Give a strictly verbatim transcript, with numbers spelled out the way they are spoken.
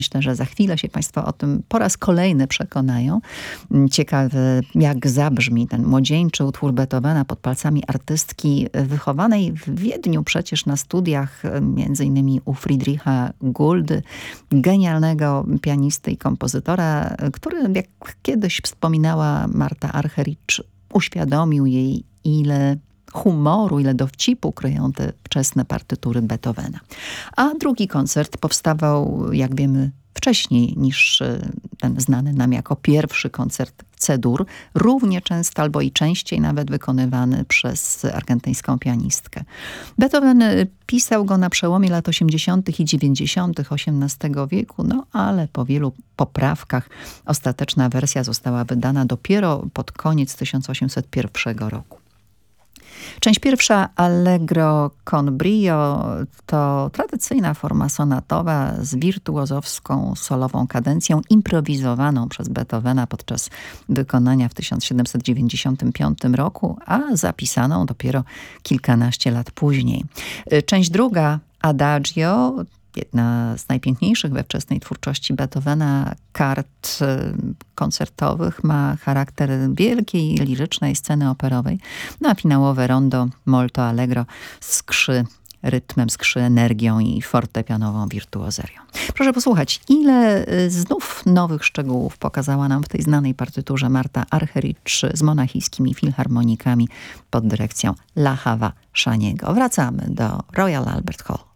Myślę, że za chwilę się państwo o tym po raz kolejny przekonają. Ciekawe, jak zabrzmi ten młodzieńczy utwór Beethovena pod palcami artystki wychowanej w Wiedniu przecież na studiach, między innymi u Friedricha Guldy, genialnego pianisty i kompozytora, który, jak kiedyś wspominała Marta Argerich, uświadomił jej, ile humoru, ile dowcipu kryją te wczesne partytury Beethovena. A drugi koncert powstawał, jak wiemy, wcześniej niż ten znany nam jako pierwszy koncert C-dur, równie często albo i częściej nawet wykonywany przez argentyńską pianistkę. Beethoven pisał go na przełomie lat osiemdziesiątych i dziewięćdziesiątych osiemnastego wieku, no ale po wielu poprawkach ostateczna wersja została wydana dopiero pod koniec tysiąc osiemset pierwszego roku. Część pierwsza Allegro con brio to tradycyjna forma sonatowa z wirtuozowską solową kadencją improwizowaną przez Beethovena podczas wykonania w tysiąc siedemset dziewięćdziesiątym piątym roku, a zapisaną dopiero kilkanaście lat później. Część druga Adagio, jedna z najpiękniejszych we wczesnej twórczości Beethovena kart koncertowych, ma charakter wielkiej, lirycznej sceny operowej, no a finałowe rondo molto allegro skrzy rytmem, skrzy energią i fortepianową wirtuozerią. Proszę posłuchać, ile znów nowych szczegółów pokazała nam w tej znanej partyturze Marta Argerich z monachijskimi filharmonikami pod dyrekcją Lachava Szaniego. Wracamy do Royal Albert Hall.